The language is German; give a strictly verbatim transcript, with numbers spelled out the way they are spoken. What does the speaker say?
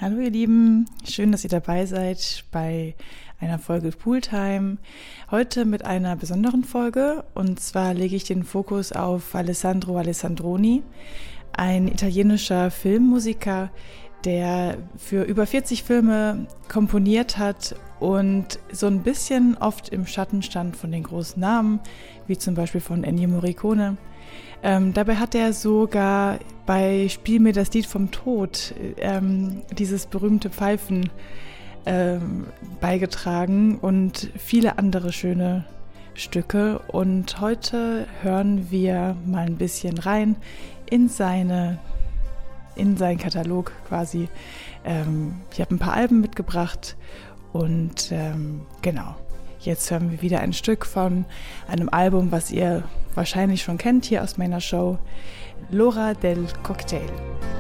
Hallo ihr Lieben, schön, dass ihr dabei seid bei einer Folge Pooltime. Heute mit einer besonderen Folge, und zwar lege ich den Fokus auf Alessandro Alessandroni, ein italienischer Filmmusiker, der für über vierzig Filme komponiert hat und so ein bisschen oft im Schatten stand von den großen Namen, wie zum Beispiel von Ennio Morricone. Ähm, dabei hat er sogar bei Spiel mir das Lied vom Tod ähm, dieses berühmte Pfeifen ähm, beigetragen und viele andere schöne Stücke. Und heute hören wir mal ein bisschen rein in seine, in seinen Katalog quasi. Ähm, ich habe ein paar Alben mitgebracht und ähm, genau. Jetzt hören wir wieder ein Stück von einem Album, was ihr wahrscheinlich schon kennt hier aus meiner Show, L'Ora del Cocktail.